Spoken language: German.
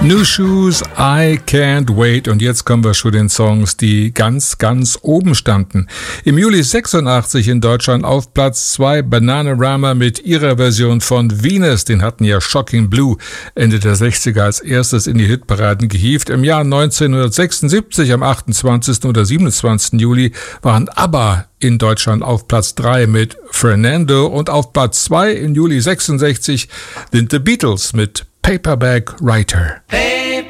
New Shoes, I Can't Wait. Und jetzt kommen wir zu den Songs, die ganz, ganz oben standen. Im Juli 86 in Deutschland auf Platz 2 Bananarama mit ihrer Version von Venus. Den hatten ja Shocking Blue Ende der 60er als erstes in die Hitparaden gehievt. Im Jahr 1976, am 28. oder 27. Juli, waren ABBA in Deutschland auf Platz 3 mit Fernando. Und auf Platz 2 im Juli 66 sind The Beatles mit Paperback Writer. Paperback